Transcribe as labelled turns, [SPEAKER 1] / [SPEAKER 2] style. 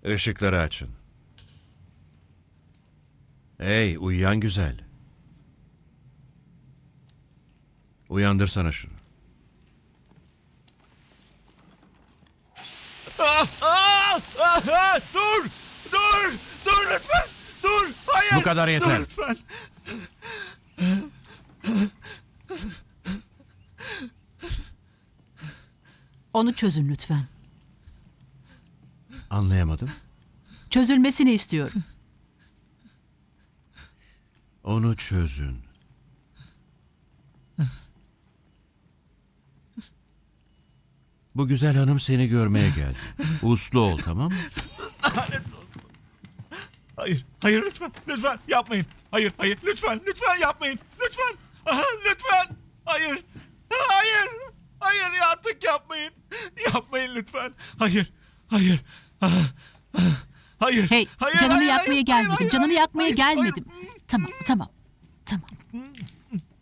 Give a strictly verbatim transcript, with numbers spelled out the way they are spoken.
[SPEAKER 1] Işıkları açın. Hey, uyuyan güzel. Uyandırsana şunu.
[SPEAKER 2] Ah, ah, ah, ah, dur! Dur! Dur lütfen! Dur! Hayır!
[SPEAKER 1] Bu kadar yeter.
[SPEAKER 2] Dur lütfen!
[SPEAKER 3] Onu çözün lütfen.
[SPEAKER 1] Anlayamadım.
[SPEAKER 3] Çözülmesini istiyorum.
[SPEAKER 1] Onu çözün. Bu güzel hanım seni görmeye geldi. Uslu ol, tamam mı?
[SPEAKER 2] Hayır, hayır lütfen, lütfen yapmayın. Hayır, hayır, lütfen, lütfen yapmayın. Lütfen, aha, lütfen. Hayır, hayır, hayır artık yapmayın. Yapmayın lütfen. Hayır, hayır, aha, aha, hayır.
[SPEAKER 3] Hey,
[SPEAKER 2] hayır,
[SPEAKER 3] canını
[SPEAKER 2] hayır,
[SPEAKER 3] yakmaya
[SPEAKER 2] hayır,
[SPEAKER 3] gelmedim.
[SPEAKER 2] hayır,
[SPEAKER 3] Canını
[SPEAKER 2] hayır,
[SPEAKER 3] yakmaya
[SPEAKER 2] hayır,
[SPEAKER 3] gelmedim.
[SPEAKER 2] hayır.
[SPEAKER 3] Tamam, tamam, tamam.